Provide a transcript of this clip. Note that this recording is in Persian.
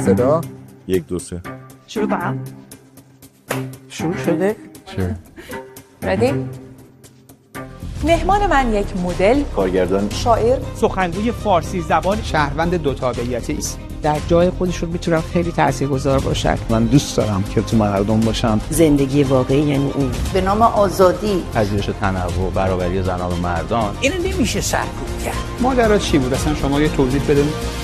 صدا 1 2 3 شروع کنم. شروع شده؟ ردی؟ مهمان من یک مدل، کارگردان، شاعر، سخنگوی فارسی زبان، شهروند دو تابعیتی است. در جای خودشون میتونن خیلی تاثیرگذار باشن. من دوست دارم که تو مردم باشم. زندگی واقعی یعنی این. به نام آزادی، پذیرش تنوع، برابری زنان و مردان. اینو نمیشه سرکوب کرد. ماجرا چی بود اصلا شما یه توضیح بدید.